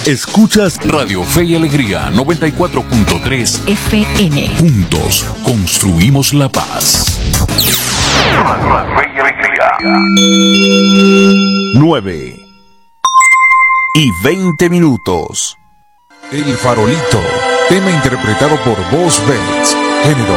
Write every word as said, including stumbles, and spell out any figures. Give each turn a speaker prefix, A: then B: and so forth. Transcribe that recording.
A: Escuchas Radio Fe y Alegría noventa y cuatro punto tres
B: F M.
A: Juntos construimos la paz. Radio Fe y Alegría. nueve y veinte minutos.
C: El Farolito, tema interpretado por Voz Bells, género